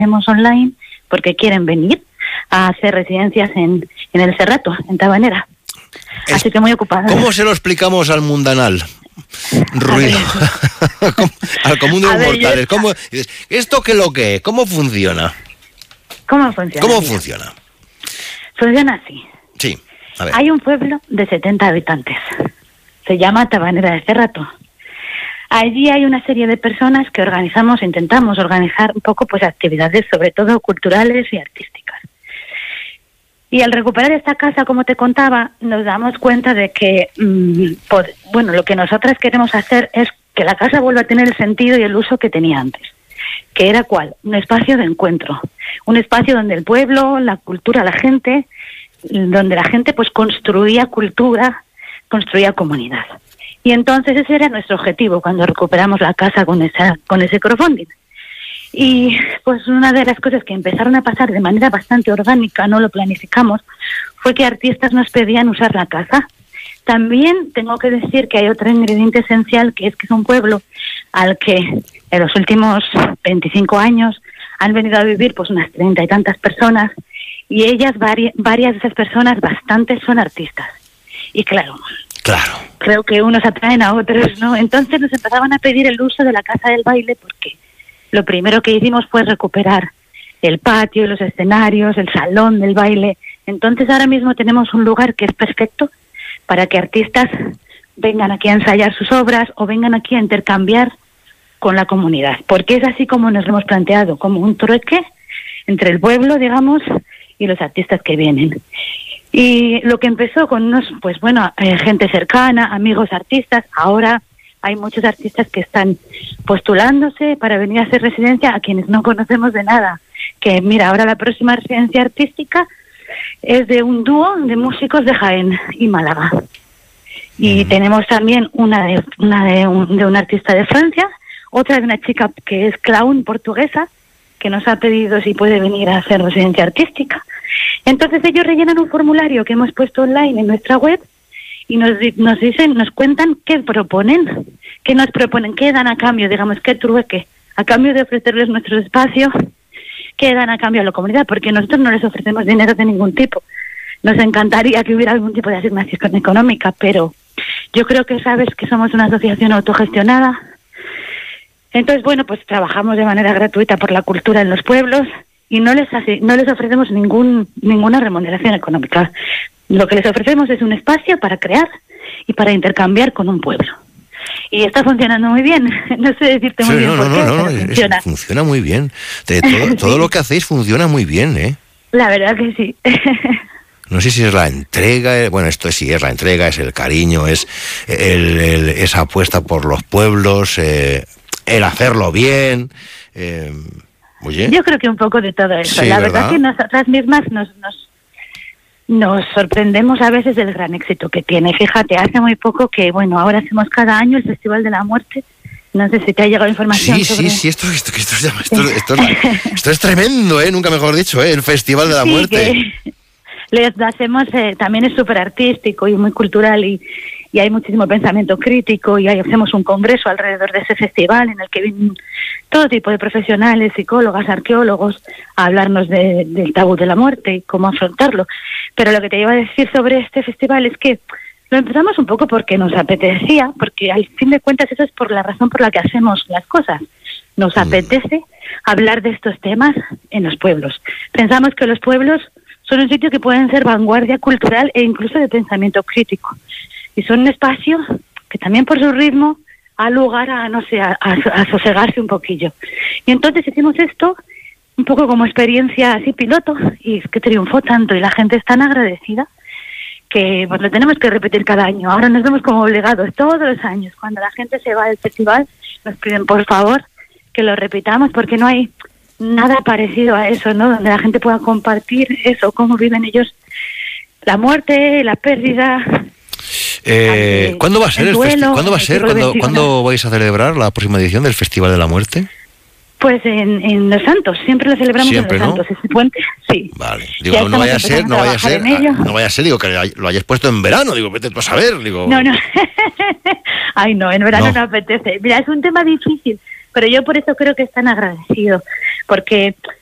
hacemos online porque quieren venir a hacer residencias en el Cerrato, en Tabanera. Así que muy ocupada. ¿Cómo se lo explicamos al mundanal? Ruido. Al común de los mortales. ¿Cómo, ¿esto qué lo que es? ¿Cómo funciona? ¿Cómo funciona? ¿Cómo funciona? Funciona así. Sí, a ver. Hay un pueblo de 70 habitantes. Se llama Tabanera de Cerrato. Allí hay una serie de personas que intentamos organizar un poco pues actividades, sobre todo culturales y artísticas. Y al recuperar esta casa, como te contaba, nos damos cuenta de que, lo que nosotras queremos hacer es que la casa vuelva a tener el sentido y el uso que tenía antes. ¿Que era cuál? Un espacio de encuentro. Un espacio donde el pueblo, la cultura, la gente, donde la gente pues construía cultura, construía comunidad. Y entonces ese era nuestro objetivo cuando recuperamos la casa con ese crowdfunding. Y pues una de las cosas que empezaron a pasar de manera bastante orgánica, no lo planificamos, fue que artistas nos pedían usar la casa. También tengo que decir que hay otro ingrediente esencial, que es un pueblo al que en los últimos 25 años han venido a vivir pues unas 30 y tantas personas, y ellas, varias de esas personas, bastantes, son artistas. Y claro, creo que unos atraen a otros, ¿no? Entonces nos empezaban a pedir el uso de la casa del baile porque lo primero que hicimos fue recuperar el patio, los escenarios, el salón del baile. Entonces ahora mismo tenemos un lugar que es perfecto para que artistas vengan aquí a ensayar sus obras o vengan aquí a intercambiar con la comunidad. Porque es así como nos lo hemos planteado, como un trueque entre el pueblo, digamos, y los artistas que vienen. Y lo que empezó con unos, gente cercana, amigos artistas, ahora hay muchos artistas que están postulándose para venir a hacer residencia a quienes no conocemos de nada. Que mira, ahora la próxima residencia artística es de un dúo de músicos de Jaén y Málaga. Y tenemos también una de un artista de Francia, otra de una chica que es clown portuguesa, que nos ha pedido si puede venir a hacer residencia artística. Entonces ellos rellenan un formulario que hemos puesto online en nuestra web y nos cuentan qué proponen, qué nos proponen, qué dan a cambio, digamos, qué trueque, a cambio de ofrecerles nuestro espacio, qué dan a cambio a la comunidad, porque nosotros no les ofrecemos dinero de ningún tipo. Nos encantaría que hubiera algún tipo de asignación económica, pero yo creo que sabes que somos una asociación autogestionada. Entonces, pues trabajamos de manera gratuita por la cultura en los pueblos y no les ofrecemos ninguna remuneración económica. Lo que les ofrecemos es un espacio para crear y para intercambiar con un pueblo. Y está funcionando muy bien. No sé decirte muy bien por qué, pero funciona. Funciona muy bien. Todo lo que hacéis funciona muy bien, ¿eh? La verdad que sí. No sé si es la entrega, esto sí es la entrega, es el cariño, es esa apuesta por los pueblos, el hacerlo bien. Oye. Yo creo que un poco de todo eso. Sí, la verdad que nosotras mismas nos sorprendemos a veces del gran éxito que tiene. Fíjate, hace muy poco que, ahora hacemos cada año el Festival de la Muerte. No sé si te ha llegado información sobre... Sí, esto es tremendo, nunca mejor dicho, el Festival de la Muerte. Les hacemos, también es súper artístico y muy cultural y hay muchísimo pensamiento crítico y hacemos un congreso alrededor de ese festival en el que vienen todo tipo de profesionales, psicólogas, arqueólogos, a hablarnos del tabú de la muerte y cómo afrontarlo. Pero lo que te iba a decir sobre este festival es que lo empezamos un poco porque nos apetecía, porque al fin de cuentas eso es por la razón por la que hacemos las cosas. Nos apetece hablar de estos temas en los pueblos. Pensamos que los pueblos son un sitio que pueden ser vanguardia cultural e incluso de pensamiento crítico. Y son un espacio que también por su ritmo da lugar a sosegarse un poquillo. Y entonces hicimos esto un poco como experiencia así piloto y es que triunfó tanto y la gente es tan agradecida que lo tenemos que repetir cada año. Ahora nos vemos como obligados todos los años. Cuando la gente se va del festival nos piden por favor que lo repitamos porque no hay nada parecido a eso, ¿no? Donde la gente pueda compartir eso, cómo viven ellos la muerte, la pérdida. ¿Cuándo va a ser ¿Cuándo vais a celebrar la próxima edición del Festival de la Muerte? Pues en Los Santos, siempre lo celebramos en Los Santos, ese puente, sí. Vale, digo, no vaya a ser, digo, que lo hayáis puesto en verano, digo, vete a saber, digo. No. Ay, no, en verano no apetece. Mira, es un tema difícil, pero yo por eso creo que es tan agradecido, porque